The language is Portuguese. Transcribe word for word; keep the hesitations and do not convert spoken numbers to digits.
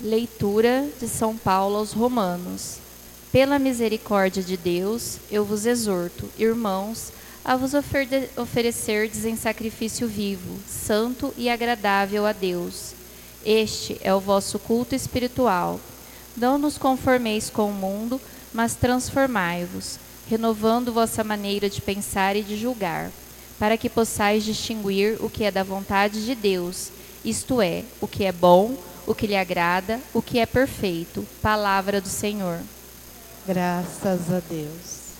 Leitura de São Paulo aos Romanos. Pela misericórdia de Deus, eu vos exorto, irmãos, a vos ofer- oferecerdes em sacrifício vivo, santo e agradável a Deus. Este é o vosso culto espiritual. Não nos conformeis com o mundo, mas transformai-vos, renovando vossa maneira de pensar e de julgar, para que possais distinguir o que é da vontade de Deus, isto é, o que é bom, o que lhe agrada, o que é perfeito. Palavra do Senhor. Graças a Deus.